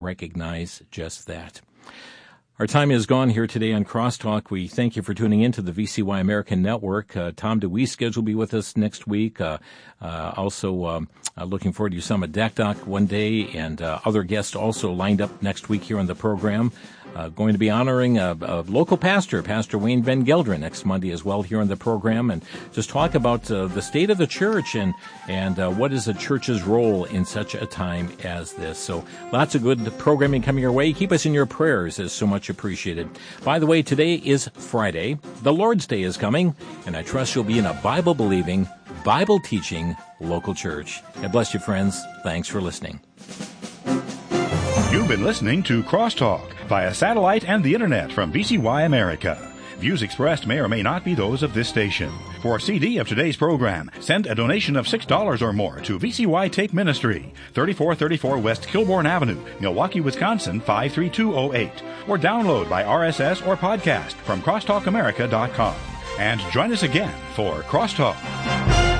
recognize just that. Our time is gone here today on Crosstalk. We thank you for tuning in to the VCY American Network. Tom DeWeeske will be with us next week. Also, looking forward to Usama Dakdak one day, and other guests also lined up next week here on the program. Going to be honoring a local pastor, Pastor Wayne Van Gelderen, next Monday as well here on the program, and just talk about the state of the church and what is the church's role in such a time as this. So lots of good programming coming your way. Keep us in your prayers, is so much appreciated. By the way, today is Friday. The Lord's Day is coming, and I trust you'll be in a Bible-believing, Bible-teaching local church. God bless you, friends. Thanks for listening. You've been listening to Crosstalk via satellite and the internet from VCY America. Views expressed may or may not be those of this station. For a CD of today's program, send a donation of $6 or more to VCY Tape Ministry, 3434 West Kilbourne Avenue, Milwaukee, Wisconsin, 53208. Or download by RSS or podcast from crosstalkamerica.com. And join us again for Crosstalk.